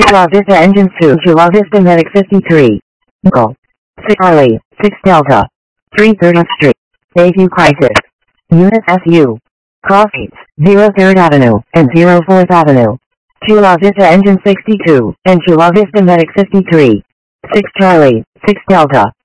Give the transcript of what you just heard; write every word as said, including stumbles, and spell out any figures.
Chula Vista Engines two, Chula Vista Medic fifty-three. Nickel. six Charlie, six Delta. three thirtieth Street. Bayview Crisis. Unit S U. Crossgates, zero third Avenue, and zero fourth Avenue. Chula Vista Engine sixty-two, and Chula Vista Medic fifty-three. six Charlie, six Delta.